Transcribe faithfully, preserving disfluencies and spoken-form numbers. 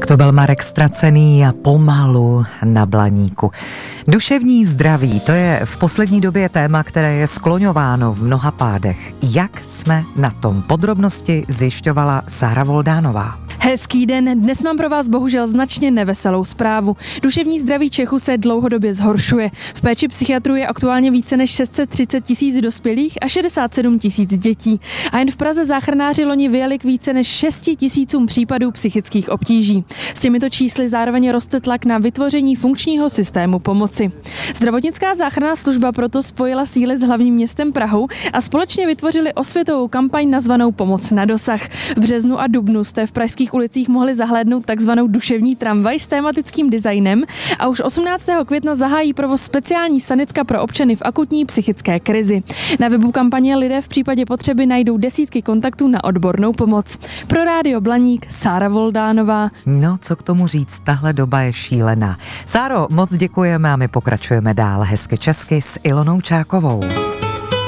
Tak to byl Marek Stracený a Pomalu na Blaníku. Duševní zdraví, to je v poslední době téma, které je skloňováno v mnoha pádech. Jak jsme na tom? Podrobnosti zjišťovala Sára Voldánová. Hezký den, dnes mám pro vás bohužel značně neveselou zprávu. Duševní zdraví Čechů se dlouhodobě zhoršuje. V péči psychiatrů je aktuálně více než šest set třicet tisíc dospělých a šedesát sedm tisíc dětí. A jen v Praze záchranáři loni vyjeli k více než šesti tisícům případů psychických obtíží. S těmito čísly zároveň roste tlak na vytvoření funkčního systému pomoci. Zdravotnická záchranná služba proto spojila síly s hlavním městem Prahou a společně vytvořili osvětovou kampaň nazvanou Pomoc na dosah. V březnu a dubnu jste v pražských ulicích mohli zahlédnout takzvanou duševní tramvaj s tematickým designem a už osmnáctého května zahájí provoz speciální sanitka pro občany v akutní psychické krizi. Na webu kampaně lidé v případě potřeby najdou desítky kontaktů na odbornou pomoc. Pro Rádio Blaník Sára Voldánová. No, co k tomu říct, tahle doba je šílená. Sáro, moc děkujeme a my pokračujeme dál hezky česky s Ilonou Čákovou.